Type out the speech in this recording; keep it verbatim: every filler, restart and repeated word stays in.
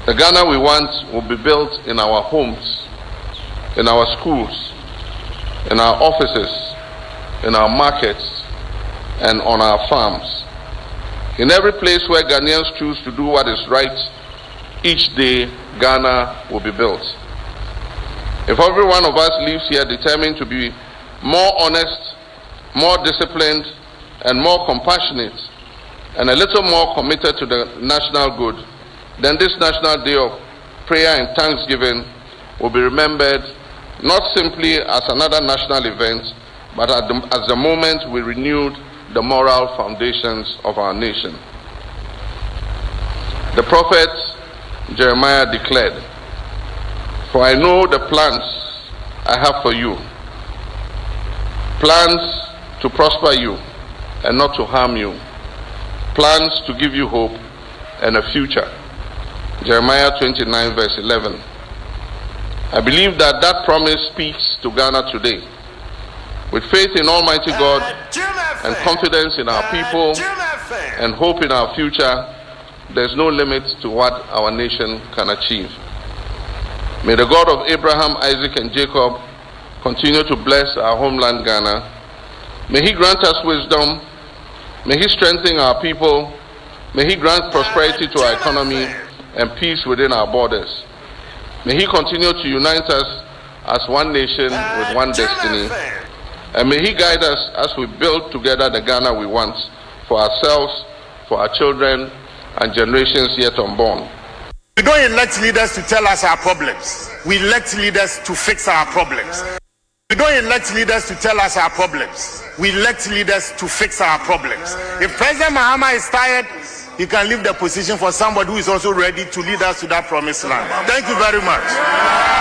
The Ghana we want will be built in our homes, in our schools, in our offices, in our markets, and on our farms. In every place where Ghanaians choose to do what is right, each day Ghana will be built. If every one of us lives here determined to be more honest, more disciplined, and more compassionate, and a little more committed to the national good, then this National Day of Prayer and Thanksgiving will be remembered not simply as another national event, but at the, as the moment we renewed the moral foundations of our nation. The prophet Jeremiah declared, "For I know the plans I have for you, plans to prosper you and not to harm you, plans to give you hope and a future." Jeremiah twenty-nine verse eleven. I believe that that promise speaks to Ghana today. With faith in Almighty God and confidence in our people and hope in our future, there's no limit to what our nation can achieve. May the God of Abraham, Isaac, and Jacob continue to bless our homeland Ghana. May He grant us wisdom. May He strengthen our people. May He grant prosperity to our economy and peace within our borders. May He continue to unite us as one nation with one destiny. And may He guide us as we build together the Ghana we want for ourselves, for our children, and generations yet unborn. We don't elect leaders to tell us our problems. We elect leaders to fix our problems. We don't elect leaders to tell us our problems. We elect leaders to fix our problems. If President Mahama is tired, he can leave the position for somebody who is also ready to lead us to that promised land. Thank you very much.